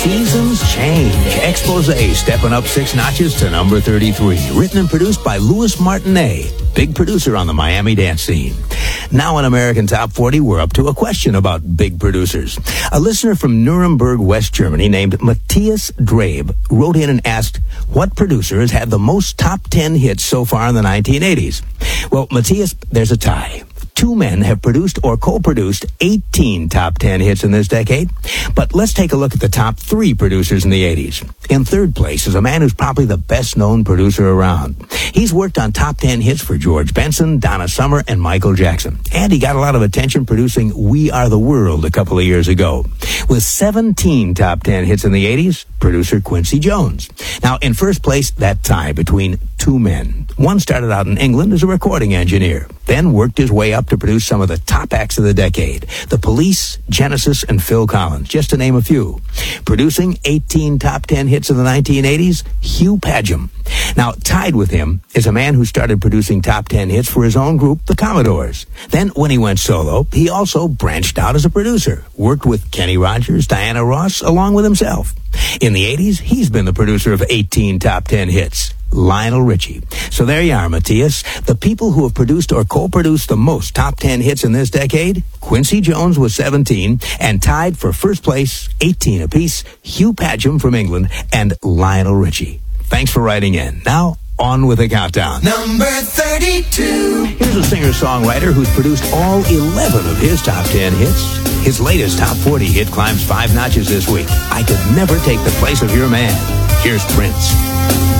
Seasons change. Expose stepping up 6 notches to number 33. Written and produced by Louis Martinet, big producer on the Miami dance scene. Now in American Top 40, we're up to a question about big producers. A listener from Nuremberg, West Germany, named Matthias Drabe, wrote in and asked, what producer has had the most top 10 hits so far in the 1980s? Well, Matthias, there's a tie. 2 men have produced or co-produced 18 top 10 hits in this decade. But let's take a look at the top 3 producers in the 80s. In third place is a man who's probably the best-known producer around. He's worked on top 10 hits for George Benson, Donna Summer, and Michael Jackson. And he got a lot of attention producing We Are the World a couple of years ago. With 17 top 10 hits in the 80s, producer Quincy Jones. Now, in first place, that tie between 2 men. One started out in England as a recording engineer, then worked his way up to produce some of the top acts of the decade. The Police, Genesis, and Phil Collins, just to name a few. Producing 18 top 10 hits of the 1980s, Hugh Padgham. Now, tied with him is a man who started producing top 10 hits for his own group, the Commodores. Then, when he went solo, he also branched out as a producer, worked with Kenny Rogers, Diana Ross, along with himself. In the 80s, he's been the producer of 18 top 10 hits. Lionel Richie. So there you are, Matthias. The people who have produced or co-produced the most top 10 hits in this decade, Quincy Jones with 17, and tied for first place, 18 apiece, Hugh Padgham from England and Lionel Richie. Thanks for writing in. Now, on with the countdown. Number 32. Here's a singer-songwriter who's produced all 11 of his top 10 hits. His latest top 40 hit climbs 5 notches this week. I Could Never Take the Place of Your Man. Here's Prince.